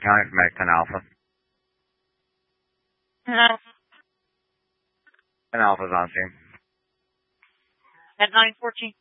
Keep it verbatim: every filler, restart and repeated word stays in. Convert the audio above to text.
County from ten Alpha. No. ten Alpha's on scene. At nine fourteen.